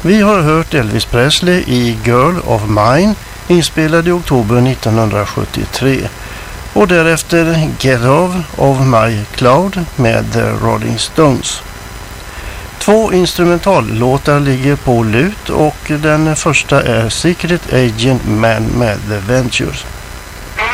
Vi har hört Elvis Presley i Girl of Mine, inspelad i oktober 1973. Och därefter Get Off of My Cloud med The Rolling Stones. 2 instrumentallåtar ligger på lut och den första är Secret Agent Man med The Ventures.